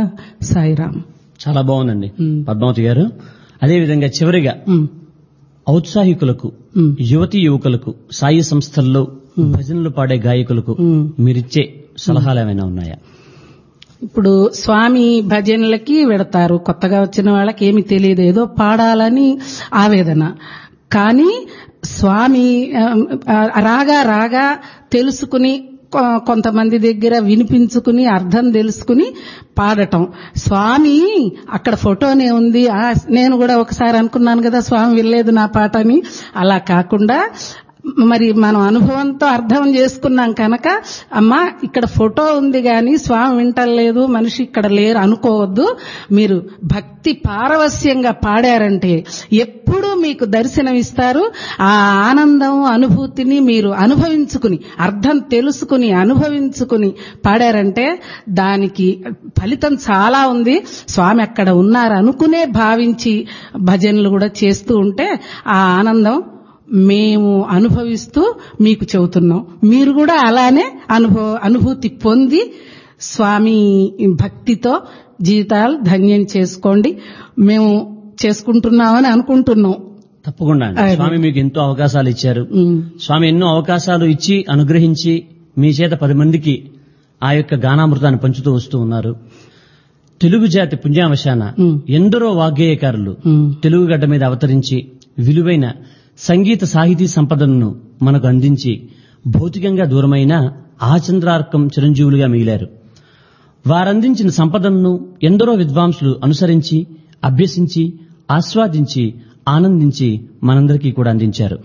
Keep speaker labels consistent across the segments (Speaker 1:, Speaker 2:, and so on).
Speaker 1: సాయిరామ్.
Speaker 2: చాలా బాగుందండి పద్మావతి గారు. అదేవిధంగా చివరిగా ఔత్సాహికులకు, యువతీ యువకులకు, సాయి సంస్థల్లో భజనలు పాడే గాయకులకు మీరిచ్చే సలహాలు ఏమైనా ఉన్నాయా?
Speaker 1: ఇప్పుడు స్వామి భజనలకి వెడతారు. కొత్తగా వచ్చిన వాళ్ళకి ఏమి తెలియదు, ఏదో పాడాలని ఆవేదన. కానీ స్వామి రాగా తెలుసుకుని, కొంతమంది దగ్గర వినిపించుకుని అర్థం తెలుసుకుని పాడటం. స్వామి అక్కడ ఫోటోనే ఉంది, నేను కూడా ఒకసారి అనుకున్నాను కదా స్వామి వినలేదు నా పాట అని. అలా కాకుండా మరి మనం అనుభవంతో అర్థం చేసుకున్నాం కనుక, అమ్మా ఇక్కడ ఫోటో ఉంది గాని స్వామి వింటలేదు, మనిషి ఇక్కడ లేరు అనుకోవద్దు. మీరు భక్తి పారవస్యంగా పాడారంటే ఎప్పుడూ మీకు దర్శనమిస్తారు. ఆ ఆనందం, అనుభూతిని మీరు అనుభవించుకుని, అర్థం తెలుసుకుని అనుభవించుకుని పాడారంటే దానికి ఫలితం చాలా ఉంది. స్వామి అక్కడ ఉన్నారు అనుకునే భావించి భజనలు కూడా చేస్తూ ఉంటే ఆ ఆనందం మేము అనుభవిస్తూ మీకు చెబుతున్నాం. మీరు కూడా అలానే అనుభూతి పొంది స్వామి భక్తితో జీవితాలు ధన్యం చేసుకోండి. మేము చేసుకుంటున్నామని అనుకుంటున్నాం.
Speaker 2: తప్పకుండా. స్వామి మీకు ఎంతో అవకాశాలు ఇచ్చారు. స్వామి ఎన్నో అవకాశాలు ఇచ్చి అనుగ్రహించి మీ చేత 10 మందికి ఆ యొక్క గానామృతాన్ని పంచుతూ వస్తూ ఉన్నారు. తెలుగు జాతి పుణ్యావశాన ఎందరో వాగ్గేయకారులు తెలుగు గడ్డ మీద అవతరించి విలువైన సంగీత సాహితీ సంపదను మనకు అందించి భౌతికంగా దూరమైన ఆచంద్రార్కం చిరంజీవులుగా మిగిలారు. వారందించిన సంపదను ఎందరో విద్వాంసులు అనుసరించి, అభ్యసించి, ఆస్వాదించి, ఆనందించి మనందరికీ కూడా అందించారు.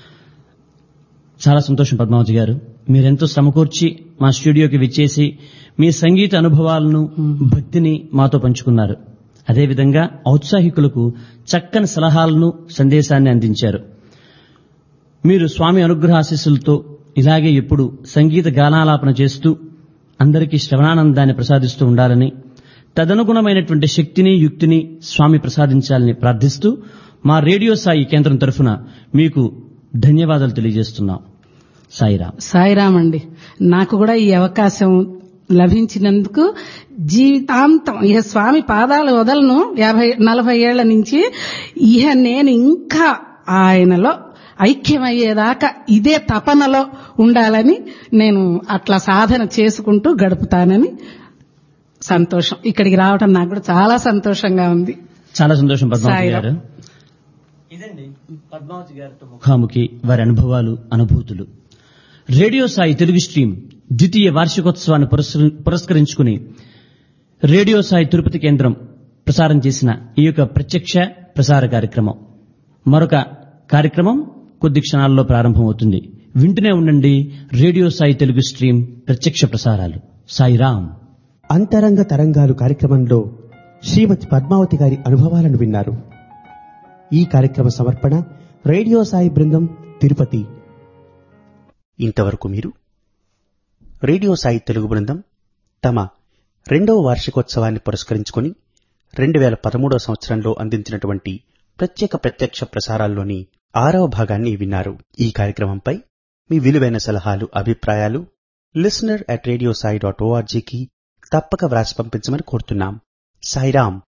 Speaker 2: చాలా సంతోషం పద్మావతి గారు. మీరెంతో సమకూర్చి మా స్టూడియోకి విచ్చేసి మీ సంగీత అనుభవాలను, భక్తిని మాతో పంచుకున్నారు. అదేవిధంగా ఔత్సాహికులకు చక్కని సలహాలను, సందేశాన్ని అందించారు. మీరు స్వామి అనుగ్రహాశీస్సులతో ఇలాగే ఎప్పుడు సంగీత గానాలాపన చేస్తూ అందరికీ శ్రవణానందాన్ని ప్రసాదిస్తూ ఉండాలని, తదనుగుణమైనటువంటి శక్తిని, యుక్తిని స్వామి ప్రసాదించాలని ప్రార్థిస్తూ మా రేడియో సాయి కేంద్రం తరఫున మీకు ధన్యవాదాలు తెలియజేస్తున్నాం. సాయిరామ్.
Speaker 1: సాయిరామ్ అండి. నాకు కూడా ఈ అవకాశం లభించినందుకు జీవితాంతం ఇహ స్వామి పాదాలు వదలను. 40 ఏళ్ల నుంచి ఇహ నేను ఇంకా ఆయనలో ఐక్యమయ్యేదాకా ఇదే తపనలో ఉండాలని నేను అట్లా సాధన చేసుకుంటూ గడుపుతానని సంతోషం. ఇక్కడికి రావడం నాకు కూడా చాలా సంతోషంగా ఉంది.
Speaker 2: చాలా సంతోషం పద్మావతి గారు. ఇదండి పద్మావతి గారితో ముఖాముఖి, వారి అనుభవాలు, అనుభూతులు. రేడియో సాయి తెలుగు స్ట్రీమ్ ద్వితీయ వార్షికోత్సవాన్ని పురస్కరించుకుని రేడియో సాయి తిరుపతి కేంద్రం ప్రసారం చేసిన ఈ యొక్క ప్రత్యక్ష ప్రసార కార్యక్రమం మరొక కార్యక్రమం కొద్ది క్షణాల్లో ప్రారంభమవుతుంది. వింటూనే ఉండండి రేడియో సాయి తెలుగు స్ట్రీమ్ ప్రత్యక్ష ప్రసారాలు. సాయిరామ్.
Speaker 3: అంతరంగ తరంగాలు కార్యక్రమంలో శ్రీమతి పద్మావతి గారి అనుభవాలను విన్నారు. ఈ కార్యక్రమ సమర్పణ రేడియో సాయి బృందం, తిరుపతి. ఇంతవరకు మీరు రేడియో సాయి తెలుగు బృందం తమ 2వ వార్షికోత్సవాన్ని పురస్కరించుకుని 2013వ సంవత్సరంలో అందించినటువంటి ప్రత్యక్ష ప్రసారాల్లోని 6వ భాగాన్ని విన్నారు. ఈ కార్యక్రమంపై మీ విలువైన సలహాలు, అభిప్రాయాలు listener@radiosai.org కి తప్పక వ్రాసి పంపించమని కోరుతున్నాం. సాయిరామ్.